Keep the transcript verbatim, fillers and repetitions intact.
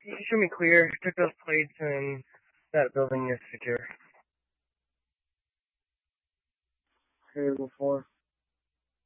You show me clear. Took those plates and that building is secure. Here before.